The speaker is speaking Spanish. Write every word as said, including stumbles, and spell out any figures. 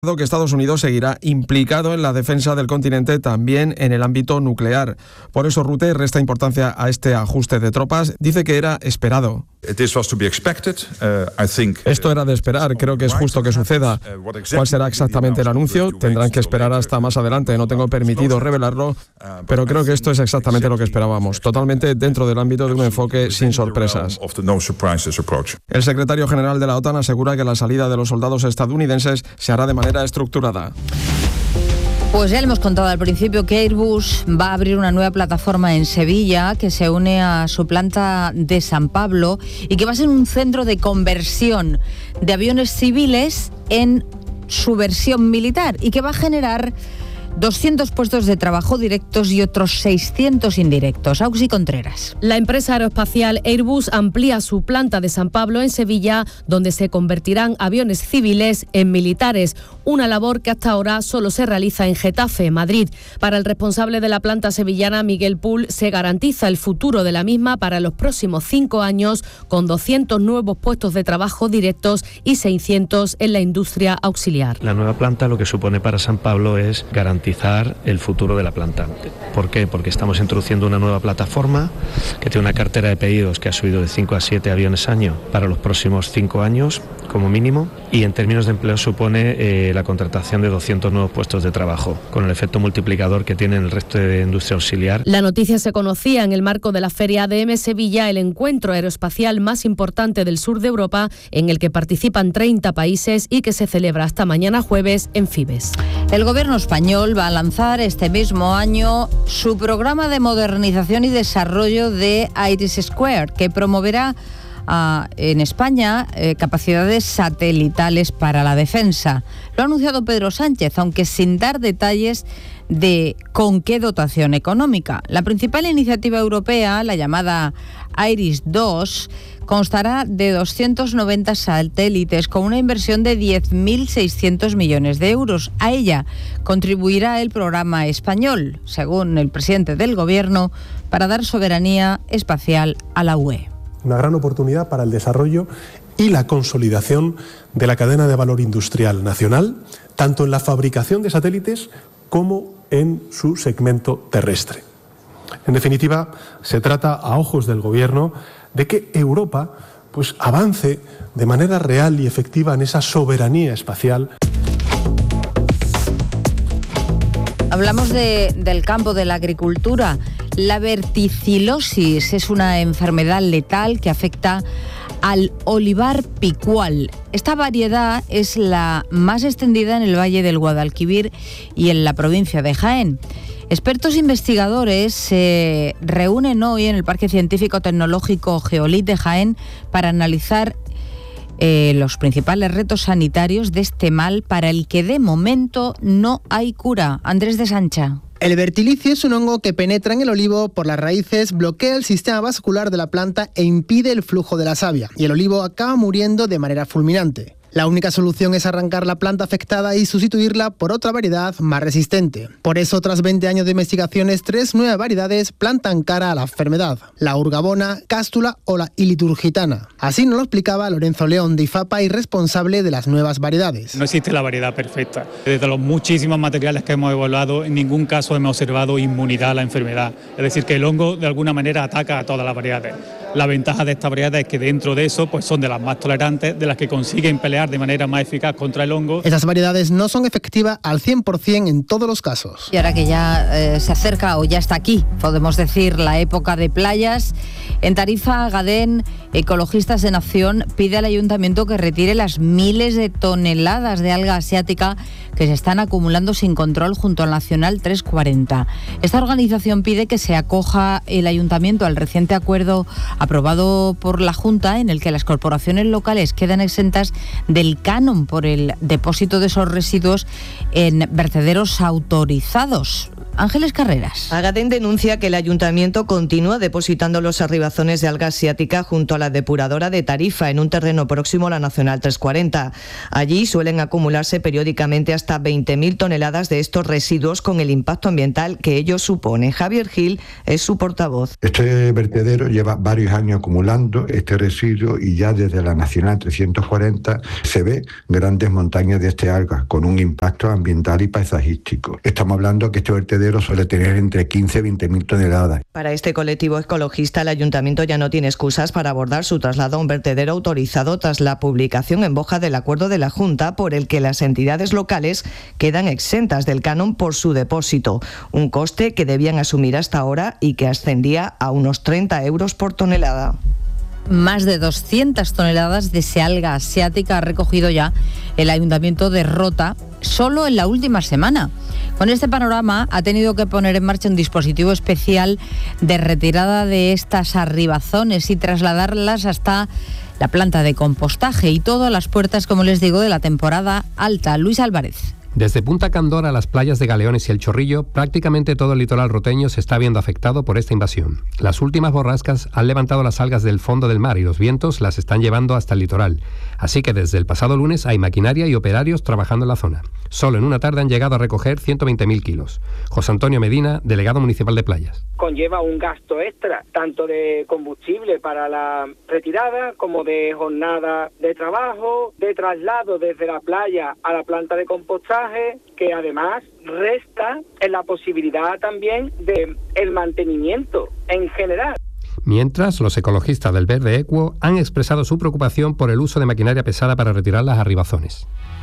que Estados Unidos seguirá implicado en la defensa del continente también en el ámbito nuclear. Por eso Rutte resta importancia a este ajuste de tropas. Dice que era esperado. Esto era de esperar, creo que es justo que suceda. ¿Cuál será exactamente el anuncio? Tendrán que esperar hasta más adelante, no tengo permitido revelarlo, pero creo que esto es exactamente lo que esperábamos, totalmente dentro del ámbito de un enfoque sin sorpresas. El secretario general de la OTAN asegura que la salida de los soldados estadounidenses se hará de manera estructurada. Pues ya le hemos contado al principio que Airbus va a abrir una nueva plataforma en Sevilla que se une a su planta de San Pablo y que va a ser un centro de conversión de aviones civiles en su versión militar y que va a generar doscientos puestos de trabajo directos y otros seiscientos indirectos. Auxi Contreras. La empresa aeroespacial Airbus amplía su planta de San Pablo en Sevilla, donde se convertirán aviones civiles en militares, una labor que hasta ahora solo se realiza en Getafe, Madrid. Para el responsable de la planta sevillana, Miguel Pull, se garantiza el futuro de la misma para los próximos cinco años, con doscientos nuevos puestos de trabajo directos y seiscientos en la industria auxiliar. La nueva planta lo que supone para San Pablo es garantizar el futuro de la planta. ¿Por qué? Porque estamos introduciendo una nueva plataforma que tiene una cartera de pedidos que ha subido de cinco a siete aviones año para los próximos cinco años como mínimo, y en términos de empleo supone eh, la contratación de doscientos nuevos puestos de trabajo, con el efecto multiplicador que tiene en el resto de industria auxiliar. La noticia se conocía en el marco de la Feria A D M Sevilla, el encuentro aeroespacial más importante del sur de Europa, en el que participan treinta países y que se celebra hasta mañana jueves en Fibes. El gobierno español va a lanzar este mismo año su programa de modernización y desarrollo de Iris Square, que promoverá uh, en España eh, capacidades satelitales para la defensa. Lo ha anunciado Pedro Sánchez, aunque sin dar detalles de con qué dotación económica. La principal iniciativa europea, la llamada Iris dos, constará de doscientos noventa satélites con una inversión de diez mil seiscientos millones de euros. A ella contribuirá el programa español, según el presidente del Gobierno, para dar soberanía espacial a la U E. Una gran oportunidad para el desarrollo y la consolidación de la cadena de valor industrial nacional, tanto en la fabricación de satélites como en su segmento terrestre. En definitiva, se trata, a ojos del Gobierno, de que Europa pues, avance de manera real y efectiva en esa soberanía espacial. Hablamos de, del campo de la agricultura. La verticilosis es una enfermedad letal que afecta al olivar picual. Esta variedad es la más extendida en el Valle del Guadalquivir y en la provincia de Jaén. Expertos investigadores se reúnen hoy en el Parque Científico Tecnológico Geolit de Jaén para analizar eh, los principales retos sanitarios de este mal para el que de momento no hay cura. Andrés de Sancha. El vertilicio es un hongo que penetra en el olivo por las raíces, bloquea el sistema vascular de la planta e impide el flujo de la savia, y el olivo acaba muriendo de manera fulminante. La única solución es arrancar la planta afectada y sustituirla por otra variedad más resistente. Por eso, tras veinte años de investigaciones, tres nuevas variedades plantan cara a la enfermedad: la urgabona, cástula o la iliturgitana. Así nos lo explicaba Lorenzo León de IFAPA y responsable de las nuevas variedades. No existe la variedad perfecta. Desde los muchísimos materiales que hemos evaluado, en ningún caso hemos observado inmunidad a la enfermedad. Es decir, que el hongo de alguna manera ataca a todas las variedades. La ventaja de esta variedad es que dentro de eso pues son de las más tolerantes, de las que consiguen pelear de manera más eficaz contra el hongo. Esas variedades no son efectivas al cien por ciento en todos los casos. Y ahora que ya eh, se acerca o ya está aquí, podemos decir, la época de playas, en Tarifa, Gadén, Ecologistas de Nación pide al ayuntamiento que retire las miles de toneladas de alga asiática que se están acumulando sin control junto al Nacional trescientos cuarenta. Esta organización pide que se acoja el ayuntamiento al reciente acuerdo aprobado por la Junta, en el que las corporaciones locales quedan exentas del canon por el depósito de esos residuos en vertederos autorizados. Ángeles Carreras. Agadén denuncia que el ayuntamiento continúa depositando los arribazones de alga asiática junto a la depuradora de Tarifa, en un terreno próximo a la Nacional trescientos cuarenta. Allí suelen acumularse periódicamente hasta veinte mil toneladas de estos residuos, con el impacto ambiental que ello supone. Javier Gil es su portavoz. Este vertedero lleva varios tres años acumulando este residuo y ya desde la Nacional trescientos cuarenta se ve grandes montañas de este alga con un impacto ambiental y paisajístico. Estamos hablando que este vertedero suele tener entre quince y veinte mil toneladas. Para este colectivo ecologista, el ayuntamiento ya no tiene excusas para abordar su traslado a un vertedero autorizado tras la publicación en Boja del acuerdo de la Junta por el que las entidades locales quedan exentas del canon por su depósito, un coste que debían asumir hasta ahora y que ascendía a unos treinta euros por tonelada. Más de doscientas toneladas de ese alga asiática ha recogido ya el ayuntamiento de Rota solo en la última semana. Con este panorama ha tenido que poner en marcha un dispositivo especial de retirada de estas arribazones y trasladarlas hasta la planta de compostaje, y todo a las puertas, como les digo, de la temporada alta. Luis Álvarez. Desde Punta Candora a las playas de Galeones y El Chorrillo, prácticamente todo el litoral roteño se está viendo afectado por esta invasión. Las últimas borrascas han levantado las algas del fondo del mar y los vientos las están llevando hasta el litoral. Así que desde el pasado lunes hay maquinaria y operarios trabajando en la zona. Solo en una tarde han llegado a recoger ciento veinte mil kilos. José Antonio Medina, delegado municipal de Playas. Conlleva un gasto extra, tanto de combustible para la retirada como de jornada de trabajo, de traslado desde la playa a la planta de compostaje, que además resta en la posibilidad también de el mantenimiento en general. Mientras, los ecologistas del Verde Equo han expresado su preocupación por el uso de maquinaria pesada para retirar las arribazones.